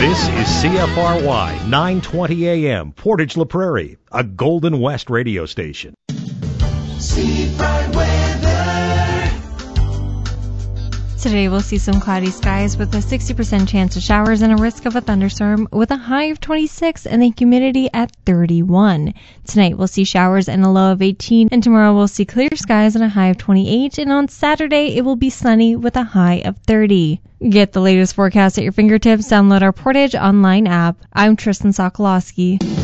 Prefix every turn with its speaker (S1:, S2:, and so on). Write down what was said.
S1: This is CFRY 920 AM, Portage La Prairie, a Golden West radio station.
S2: Seafront weather.
S3: Today we'll see some cloudy skies with a 60% chance of showers and a risk of a thunderstorm with a high of 26 and the humidity at 31. Tonight we'll see showers and a low of 18, and tomorrow we'll see clear skies and a high of 28, and on Saturday it will be sunny with a high of 30. Get the latest forecast at your fingertips. Download our Portage online app. I'm Tristan Sokolowski.